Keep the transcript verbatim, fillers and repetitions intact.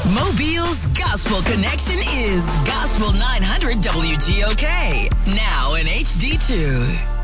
Mobile's Gospel Connection is Gospel nine hundred W G O K. Now in H D two.